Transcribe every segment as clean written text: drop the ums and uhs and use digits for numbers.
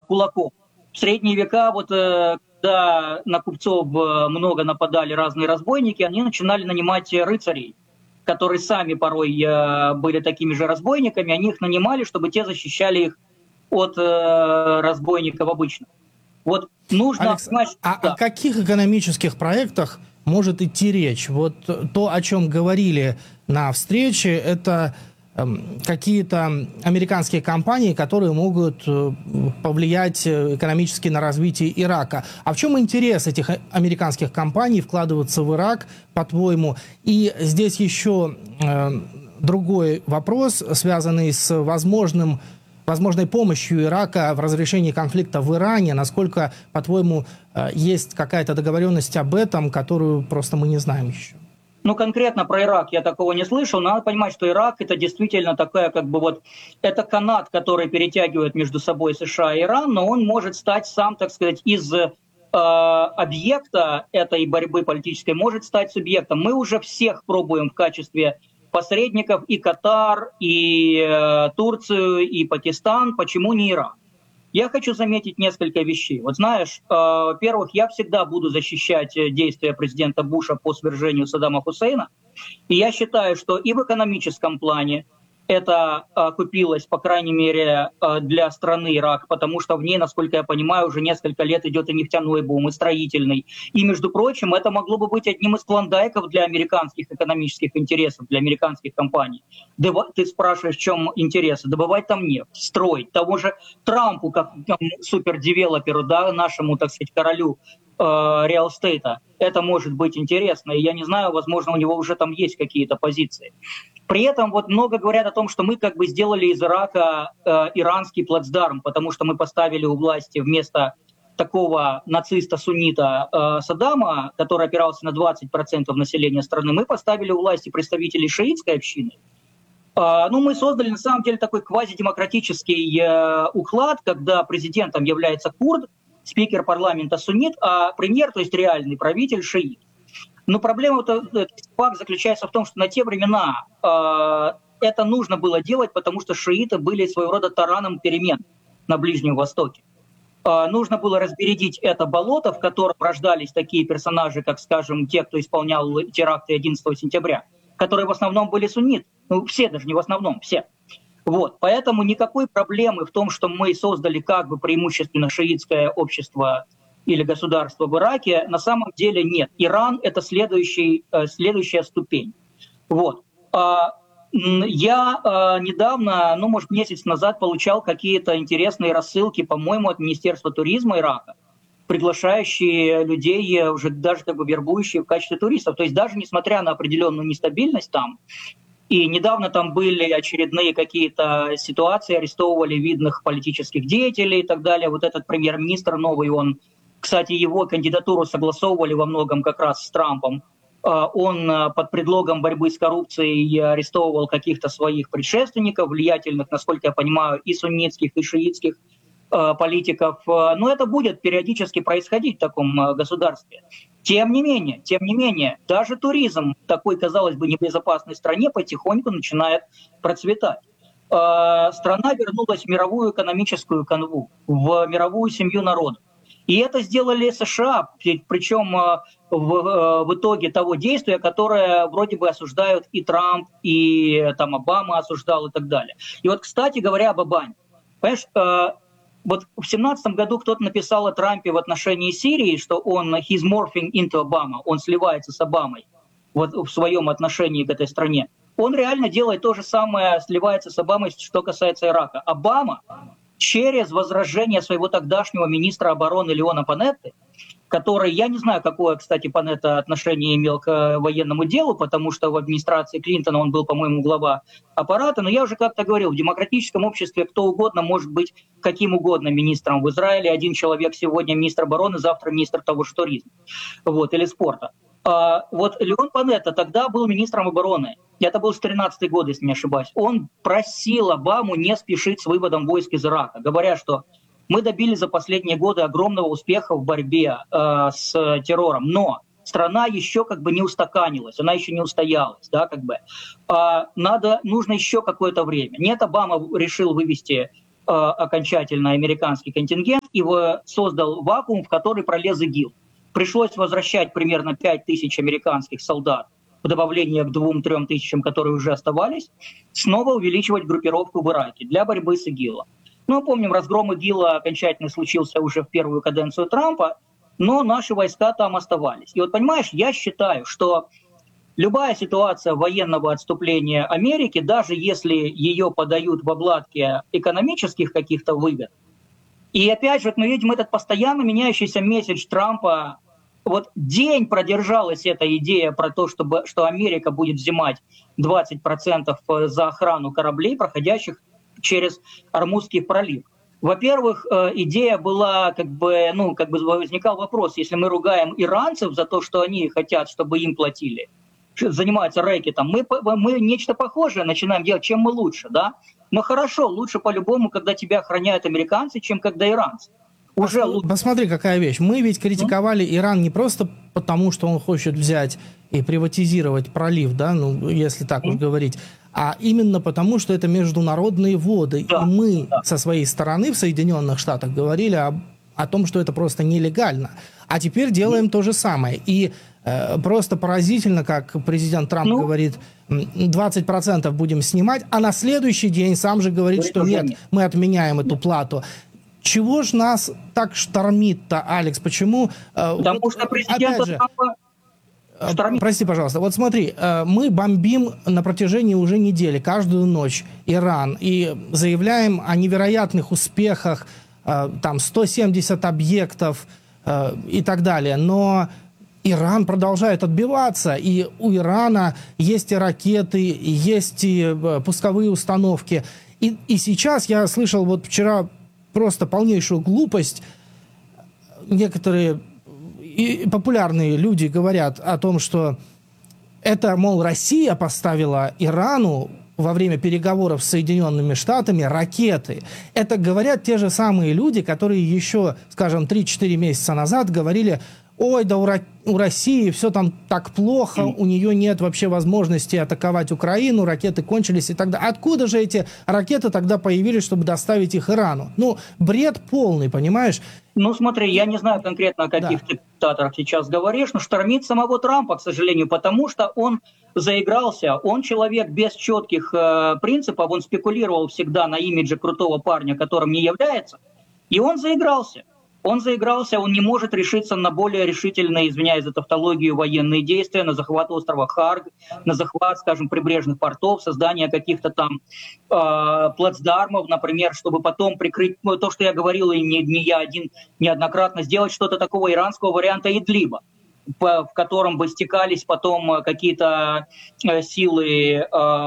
кулаков. В средние века, вот когда на купцов много нападали разные разбойники, они начинали нанимать рыцарей, которые сами порой были такими же разбойниками, они их нанимали, чтобы те защищали их от разбойников обычных. Вот нужно... Алекс, о каких экономических проектах может идти речь? Вот то, о чем говорили на встрече, это какие-то американские компании, которые могут повлиять экономически на развитие Ирака. А в чем интерес этих американских компаний вкладываться в Ирак, по-твоему? И здесь еще другой вопрос, связанный с возможной помощью Ирака в разрешении конфликта в Иране. Насколько, по-твоему, есть какая-то договоренность об этом, которую просто мы не знаем еще? Ну, конкретно про Ирак я такого не слышал. Надо понимать, что Ирак — это действительно такая, как бы вот, это канат, который перетягивает между собой США и Иран, но он может стать сам, так сказать, из объекта этой борьбы политической, может стать субъектом. Мы уже всех пробуем в качестве посредников, и Катар, и Турцию, и Пакистан. Почему не Ирак? Я хочу заметить несколько вещей. Вот знаешь, во-первых, я всегда буду защищать действия президента Буша по свержению Саддама Хусейна. И я считаю, что и в экономическом плане это окупилось, по крайней мере, для страны Ирак, потому что в ней, насколько я понимаю, уже несколько лет идет и нефтяной бум, и строительный. И, между прочим, это могло бы быть одним из клондайков для американских экономических интересов, для американских компаний. Ты спрашиваешь, в чем интересы? Добывать там нефть, строить. Того же Трампу, как супердевелоперу, да, нашему, так сказать, королю реал-эстейта, это может быть интересно. И я не знаю, возможно, у него уже там есть какие-то позиции. При этом вот много говорят о том, что мы как бы сделали из Ирака иранский плацдарм, потому что мы поставили у власти вместо такого нациста-суннита Саддама, который опирался на 20% населения страны, мы поставили у власти представителей шиитской общины. Ну, мы создали на самом деле такой квазидемократический уклад, когда президентом является курд, спикер парламента суннит, а премьер, то есть реальный правитель, шиит. Но проблема, факт заключается в том, что на те времена это нужно было делать, потому что шииты были своего рода тараном перемен на Ближнем Востоке. Нужно было разбередить это болото, в котором рождались такие персонажи, как, скажем, те, кто исполнял теракты 11 сентября, которые в основном были сунниты. Ну, все даже, не в основном, все. Вот. Поэтому никакой проблемы в том, что мы создали как бы преимущественно шиитское общество или государство в Ираке, на самом деле нет. Иран — это следующая ступень. Вот. Я недавно, ну, может, месяц назад получал какие-то интересные рассылки, по-моему, от Министерства туризма Ирака, приглашающие людей, уже даже как бы вербующие в качестве туристов. То есть даже несмотря на определенную нестабильность там, и недавно там были очередные какие-то ситуации, арестовывали видных политических деятелей и так далее. Вот этот премьер-министр новый, он, кстати, его кандидатуру согласовывали во многом как раз с Трампом. Он под предлогом борьбы с коррупцией арестовывал каких-то своих предшественников, влиятельных, насколько я понимаю, и суннитских, и шиитских политиков. Но это будет периодически происходить в таком государстве. Тем не менее, даже туризм в такой, казалось бы, небезопасной стране потихоньку начинает процветать. Страна вернулась в мировую экономическую канву, в мировую семью народов. И это сделали США, причем в итоге того действия, которое вроде бы осуждают и Трамп, и там Обама осуждал и так далее. И вот, кстати говоря, об Обаме. Понимаешь, вот в 2017 году кто-то написал о Трампе в отношении Сирии, что он he's morphing into Obama, он сливается с Обамой вот в своем отношении к этой стране. Он реально делает то же самое, сливается с Обамой, что касается Ирака. Обама через возражение своего тогдашнего министра обороны Леона Панетты, который, я не знаю, какое, кстати, Панетта отношение имел к военному делу, потому что в администрации Клинтона он был, по-моему, глава аппарата, но я уже как-то говорил, в демократическом обществе кто угодно может быть каким угодно министром. В Израиле один человек сегодня министр обороны, завтра министр того же туризма, вот, или спорта. Вот Леон Панетта тогда был министром обороны. Это был 2013 год, если не ошибаюсь. Он просил Обаму не спешить с выводом войск из Ирака, говоря, что мы добились за последние годы огромного успеха в борьбе с террором, но страна еще как бы не устаканилась, она еще не устоялась, да, как бы. Нужно еще какое-то время. Нет, Обама решил вывести окончательно американский контингент, и создал вакуум, в который пролез ИГИЛ. Пришлось возвращать примерно 5000 американских солдат в добавление к 2-3 тысячам, которые уже оставались, снова увеличивать группировку в Ираке для борьбы с ИГИЛом. Ну, помним, разгром ИГИЛа окончательно случился уже в первую каденцию Трампа, но наши войска там оставались. И вот, понимаешь, я считаю, что любая ситуация военного отступления Америки, даже если ее подают в обладке экономических каких-то выгод, и опять же, мы видим этот постоянно меняющийся месседж Трампа. Вот день продержалась эта идея про то, что Америка будет взимать 20% за охрану кораблей, проходящих через Ормузский пролив. Во-первых, идея была, возникал вопрос, если мы ругаем иранцев за то, что они хотят, чтобы им платили, занимаются рэкетом, мы нечто похожее начинаем делать, чем мы лучше, да? Но хорошо, лучше по-любому, когда тебя охраняют американцы, чем когда иранцы. Уже Посмотри, какая вещь. Мы ведь критиковали Иран не просто потому, что он хочет взять и приватизировать пролив, да, ну, если так уж говорить, а именно потому, что это международные воды. Да, и мы со своей стороны в Соединенных Штатах говорили о том, что это просто нелегально. А теперь делаем то же самое. И просто поразительно, как президент Трамп говорит, 20% будем снимать, а на следующий день сам же говорит, что нет, мы отменяем эту плату. Чего ж нас так штормит-то, Алекс? Почему? Потому что президент Трампа штормит. Прости, пожалуйста. Вот смотри, мы бомбим на протяжении уже недели, каждую ночь Иран, и заявляем о невероятных успехах, там 170 объектов и так далее. Но Иран продолжает отбиваться, и у Ирана есть и ракеты, и есть и пусковые установки. И сейчас я слышал вот вчера просто полнейшую глупость. Некоторые и популярные люди говорят о том, что это, мол, Россия поставила Ирану во время переговоров с Соединенными Штатами ракеты. Это говорят те же самые люди, которые еще, скажем, 3-4 месяца назад говорили: ой, да у России все там так плохо, у нее нет вообще возможности атаковать Украину, ракеты кончились и так далее. Откуда же эти ракеты тогда появились, чтобы доставить их Ирану? Ну, бред полный, понимаешь? Ну, смотри, я не знаю конкретно, о каких ты диктаторах сейчас говоришь, но штормит самого Трампа, к сожалению, потому что он заигрался, он человек без четких принципов, он спекулировал всегда на имидже крутого парня, которым не является, и он заигрался. Он не может решиться на более решительные, извиняюсь за тавтологию, военные действия, на захват острова Харг, на захват, скажем, прибрежных портов, создание каких-то там плацдармов, например, чтобы потом прикрыть, то, что я говорил, и не я один неоднократно, сделать что-то такого иранского варианта Идлиба, в котором бы стекались потом какие-то силы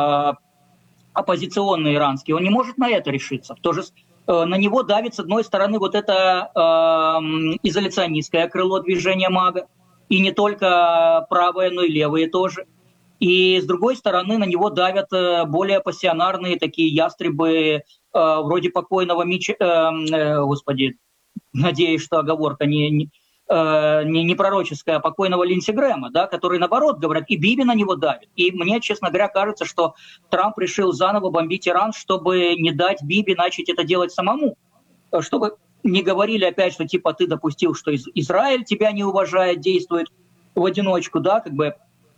оппозиционные иранские. Он не может на это решиться. На него давит, с одной стороны, вот это изоляционистское крыло движения МАГА, и не только правое, но и левые тоже. И с другой стороны, на него давят более пассионарные такие ястребы, вроде покойного господи, надеюсь, что оговорка не пророческая, а покойного Линдси Грэма, да, которые, наоборот, говорят, и Биби на него давит. И мне, честно говоря, кажется, что Трамп решил заново бомбить Иран, чтобы не дать Биби начать это делать самому. Чтобы не говорили опять, что типа ты допустил, что Израиль тебя не уважает, действует в одиночку, да, как бы.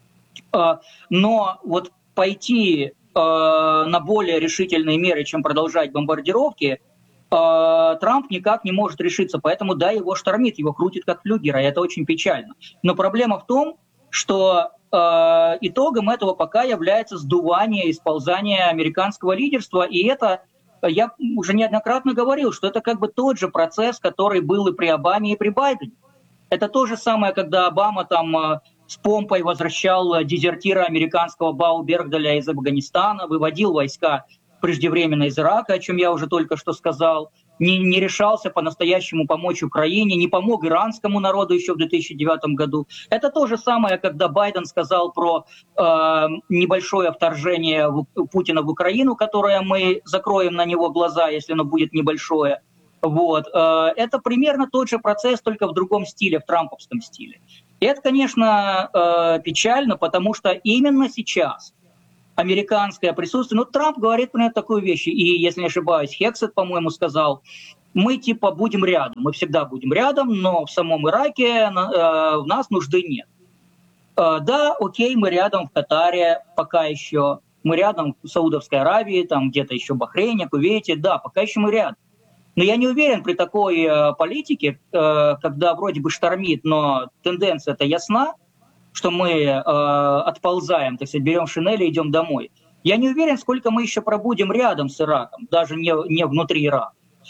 Но вот пойти на более решительные меры, чем продолжать бомбардировки, Трамп никак не может решиться, поэтому, да, его штормит, его крутит как флюгера, и это очень печально. Но проблема в том, что итогом этого пока является сдувание и сползание американского лидерства, и это, я уже неоднократно говорил, что это как бы тот же процесс, который был и при Обаме, и при Байдене. Это то же самое, когда Обама там с помпой возвращал дезертира американского Бау Бергдаля из Афганистана, выводил войска преждевременно из Ирака, о чем я уже только что сказал, не решался по-настоящему помочь Украине, не помог иранскому народу еще в 2009 году. Это то же самое, когда Байден сказал про небольшое вторжение Путина в Украину, которое мы закроем на него глаза, если оно будет небольшое. Вот. Это примерно тот же процесс, только в другом стиле, в трамповском стиле. И это, конечно, печально, потому что именно сейчас американское присутствие. Ну, Трамп говорит, например, такую вещь, и, если не ошибаюсь, Хексет, по-моему, сказал, мы типа будем рядом, мы всегда будем рядом, но в самом Ираке в нас нужды нет. Да, окей, мы рядом в Катаре пока еще, мы рядом в Саудовской Аравии, там где-то еще в Бахрейне, Кувейте, да, пока еще мы рядом. Но я не уверен при такой политике, когда вроде бы штормит, но тенденция-то ясна, что мы отползаем, так сказать, берем шинели и идем домой. Я не уверен, сколько мы еще пробудем рядом с Ираком, даже не внутри Ирака.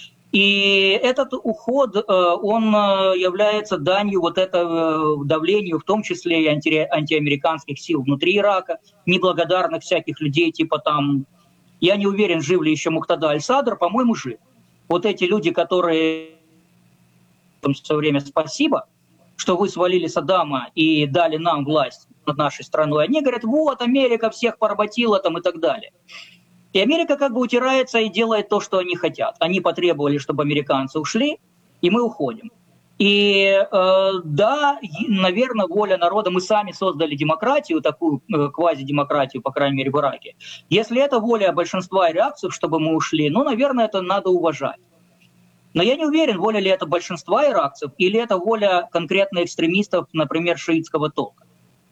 И этот уход, он является данью вот этого давлению, в том числе и антиамериканских сил внутри Ирака, неблагодарных всяких людей, типа там, я не уверен, жив ли еще Муктада Аль-Садр, по-моему, жив. Вот эти люди, которые все время спасибо, что вы свалили Саддама и дали нам власть над нашей страной, они говорят, вот, Америка всех поработила там и так далее. И Америка как бы утирается и делает то, что они хотят. Они потребовали, чтобы американцы ушли, и мы уходим. И да, наверное, воля народа, мы сами создали демократию, такую квазидемократию, по крайней мере, в Ираке. Если это воля большинства иракцев, чтобы мы ушли, ну, наверное, это надо уважать. Но я не уверен, воля ли это большинства иракцев, или это воля конкретно экстремистов, например, шиитского толка.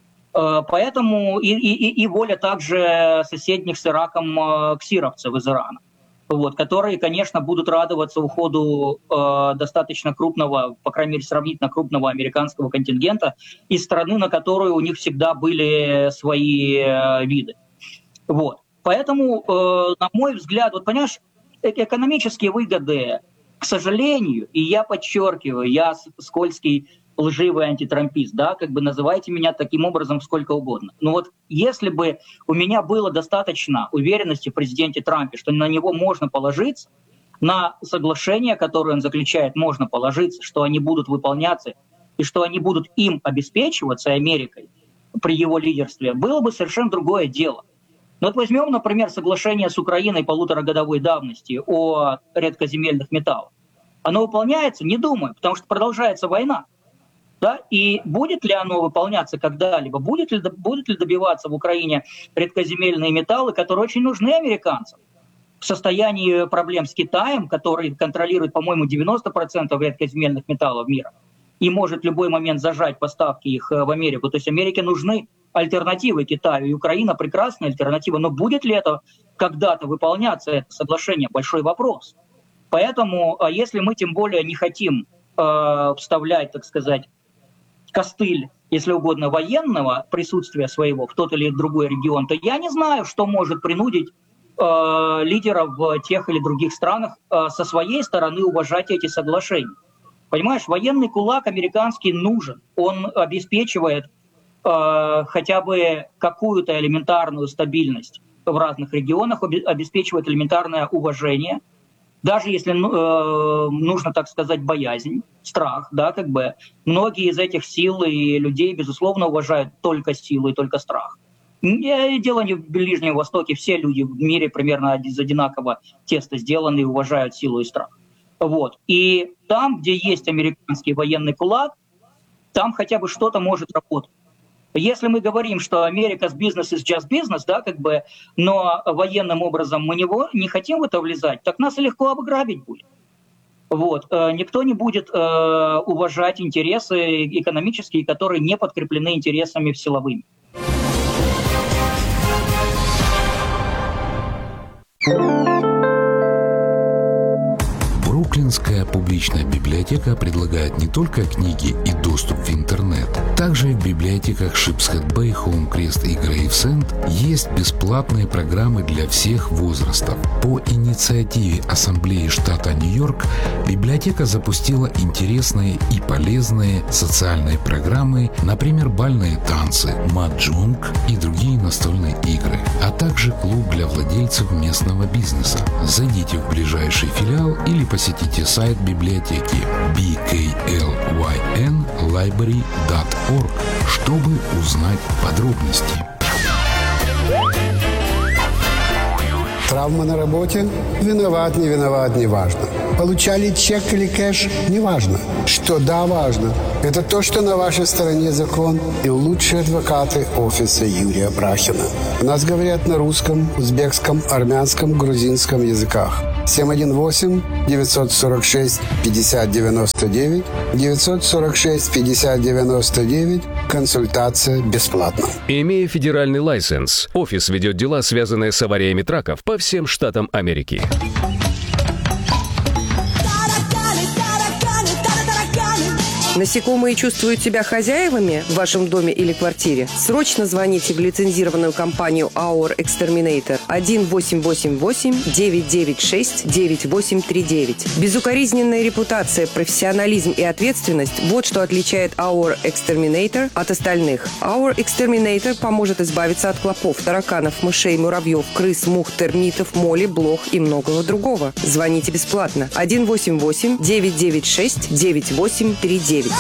Поэтому и воля также соседних с Ираком ксировцев из Ирана, вот, которые, конечно, будут радоваться уходу достаточно крупного, по крайней мере, сравнительно крупного американского контингента из страны, на которую у них всегда были свои виды. Вот. Поэтому, на мой взгляд, вот понимаешь, экономические выгоды, к сожалению, и я подчеркиваю, я скользкий, лживый антитрампист, да, как бы называйте меня таким образом сколько угодно. Но вот если бы у меня было достаточно уверенности в президенте Трампе, что на него можно положиться, на соглашения, которые он заключает, можно положиться, что они будут выполняться и что они будут им обеспечиваться, Америкой, при его лидерстве, было бы совершенно другое дело. Но вот возьмем, например, соглашение с Украиной полуторагодовой давности о редкоземельных металлах. Оно выполняется? Не думаю, потому что продолжается война. Да? И будет ли оно выполняться когда-либо? Будет ли добиваться в Украине редкоземельные металлы, которые очень нужны американцам? В состоянии проблем с Китаем, который контролирует, по-моему, 90% редкоземельных металлов мира, и может в любой момент зажать поставки их в Америку. То есть Америке нужны альтернативы Китаю, и Украина прекрасная альтернатива. Но будет ли это когда-то выполняться, это соглашение? Большой вопрос. Поэтому, если мы тем более не хотим вставлять, так сказать, костыль, если угодно, военного присутствия своего в тот или другой регион, то я не знаю, что может принудить лидеров в тех или других странах со своей стороны уважать эти соглашения. Понимаешь, военный кулак американский нужен. Он обеспечивает хотя бы какую-то элементарную стабильность в разных регионах, обеспечивает элементарное уважение. Даже если нужно, так сказать, боязнь, страх, да, как бы, многие из этих сил и людей, безусловно, уважают только силу и только страх. Дело не в Ближнем Востоке, все люди в мире примерно из одинакового теста сделаны и уважают силу и страх. Вот. И там, где есть американский военный кулак, там хотя бы что-то может работать. Если мы говорим, что Америка business is just business, да, как бы, но военным образом мы не хотим в это влезать, так нас легко обграбить будет. Вот. Никто не будет уважать интересы экономические, которые не подкреплены интересами силовыми. Бруклинская публичная библиотека предлагает не только книги и доступ в интернет. Также в библиотеках Шипсхед Бэй, Хоумкрест и Грейвсенд есть бесплатные программы для всех возрастов. По инициативе Ассамблеи штата Нью-Йорк библиотека запустила интересные и полезные социальные программы, например, бальные танцы, маджонг и другие настольные игры, а также клуб для владельцев местного бизнеса. Зайдите в ближайший филиал или посетите сайт библиотеки bklynlibrary.org, чтобы узнать подробности. Травма на работе? Виноват, не виноват, неважно. получали чек или кэш, неважно. Что да, важно, это то, что на вашей стороне закон и лучшие адвокаты офиса Юрия Брахина. У нас говорят на русском, узбекском, армянском, грузинском языках. 718-946-5099, 946-5099, консультация бесплатна. Имея федеральный лайсенс, офис ведет дела, связанные с авариями траков по всем штатам Америки. Насекомые чувствуют себя хозяевами в вашем доме или квартире? Срочно звоните в лицензированную компанию Our Exterminator 1-888-996-9839. Безукоризненная репутация, профессионализм и ответственность – вот что отличает Our Exterminator от остальных. Our Exterminator поможет избавиться от клопов, тараканов, мышей, муравьев, крыс, мух, термитов, моли, блох и многого другого. Звоните бесплатно 1-888-996-9839.